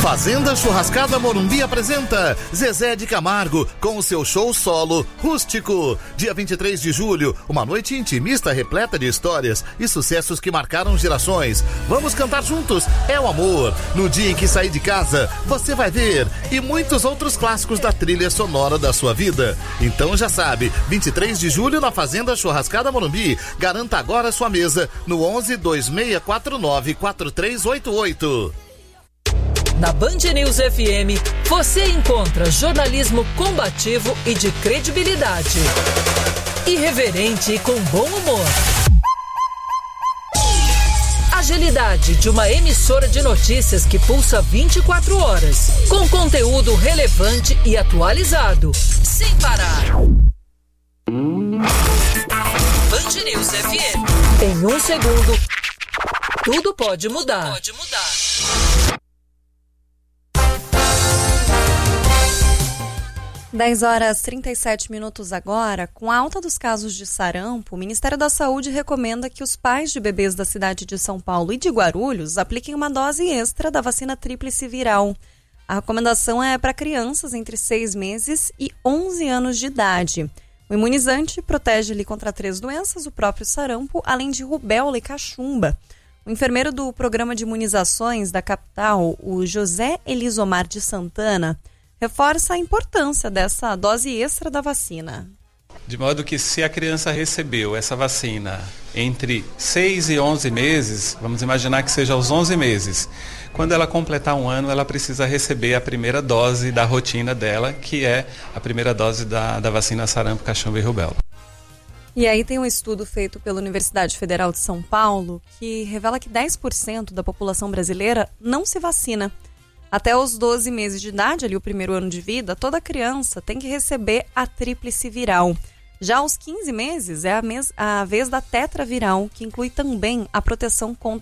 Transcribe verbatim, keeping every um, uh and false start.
Fazenda Churrascada Morumbi apresenta Zezé de Camargo com o seu show solo Rústico. Dia vinte e três de julho, uma noite intimista repleta de histórias e sucessos que marcaram gerações. Vamos cantar juntos, é o amor. No dia em que sair de casa, você vai ver. E muitos outros clássicos da trilha sonora da sua vida. Então já sabe, vinte e três de julho na Fazenda Churrascada Morumbi. Garanta agora sua mesa no onze, dois seis quatro nove, quatro três oito oito. Na Band News F M, você encontra jornalismo combativo e de credibilidade. Irreverente e com bom humor. Agilidade de uma emissora de notícias que pulsa vinte e quatro horas. Com conteúdo relevante e atualizado. Sem parar. Band News F M. Em um segundo, tudo pode mudar. Pode mudar. dez horas e trinta e sete minutos agora. Com a alta dos casos de sarampo, o Ministério da Saúde recomenda que os pais de bebês da cidade de São Paulo e de Guarulhos apliquem uma dose extra da vacina tríplice viral. A recomendação é para crianças entre seis meses e onze anos de idade. O imunizante protege ali contra três doenças, o próprio sarampo, além de rubéola e cachumba. O enfermeiro do programa de imunizações da capital, o José Elisomar de Santana, reforça a importância dessa dose extra da vacina. De modo que se a criança recebeu essa vacina entre seis e onze meses, vamos imaginar que seja aos onze meses, quando ela completar um ano, ela precisa receber a primeira dose da rotina dela, que é a primeira dose da, da vacina sarampo, cachumba e rubéola. E aí tem um estudo feito pela Universidade Federal de São Paulo que revela que dez por cento da população brasileira não se vacina. Até os doze meses de idade, ali o primeiro ano de vida, toda criança tem que receber a tríplice viral. Já aos quinze meses é a, mes- a vez da tetraviral, que inclui também a proteção contra